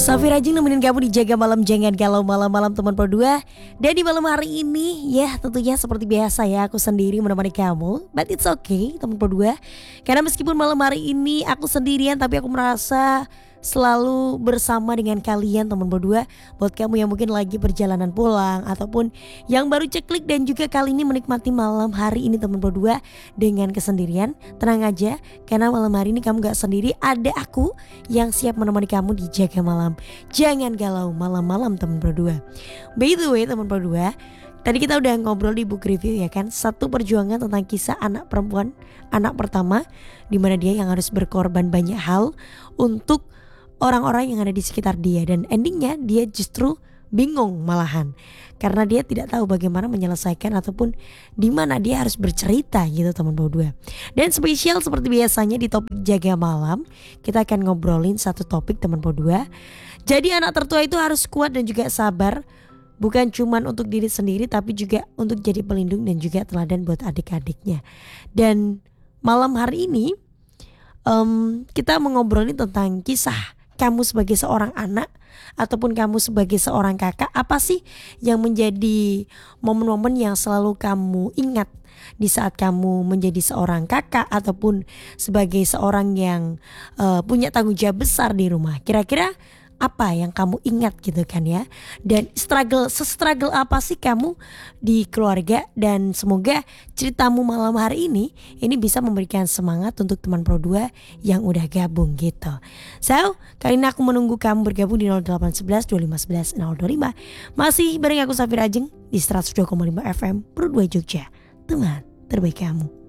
Safi Rajin nemenin kamu di Jaga Malam Jangan Galau malam-malam teman berdua. Dan di malam hari ini ya tentunya seperti biasa ya aku sendiri menemani kamu. But it's okay teman berdua. Karena meskipun malam hari ini aku sendirian tapi aku merasa selalu bersama dengan kalian teman berdua. Buat kamu yang mungkin lagi perjalanan pulang ataupun yang baru ceklik dan juga kali ini menikmati malam hari ini teman berdua dengan kesendirian, tenang aja karena malam hari ini kamu gak sendiri, ada aku yang siap menemani kamu di Jaga Malam Jangan Galau malam-malam teman berdua. By the way teman berdua, tadi kita udah ngobrol di book review ya kan, satu perjuangan tentang kisah anak perempuan, anak pertama, dimana dia yang harus berkorban banyak hal untuk orang-orang yang ada di sekitar dia. Dan endingnya dia justru bingung malahan karena dia tidak tahu bagaimana menyelesaikan ataupun di mana dia harus bercerita gitu teman berdua. Dan spesial seperti biasanya di topik Jaga Malam, kita akan ngobrolin satu topik teman berdua. Jadi anak tertua itu harus kuat dan juga sabar, bukan cuman untuk diri sendiri tapi juga untuk jadi pelindung dan juga teladan buat adik-adiknya. Dan malam hari ini kita mau ngobrolin tentang kisah kamu sebagai seorang anak ataupun kamu sebagai seorang kakak. Apa sih yang menjadi momen-momen yang selalu kamu ingat di saat kamu menjadi seorang kakak ataupun sebagai seorang yang punya tanggung jawab besar di rumah? Kira-kira apa yang kamu ingat gitu kan ya? Dan se-struggle apa sih kamu di keluarga? Dan semoga ceritamu malam hari ini bisa memberikan semangat untuk teman Pro 2 yang udah gabung gitu. So, kali ini aku menunggu kamu bergabung di 0811 2511 025. Masih bareng aku Safi Rajeng di 102,5 FM Pro 2 Jogja, teman terbaik kamu.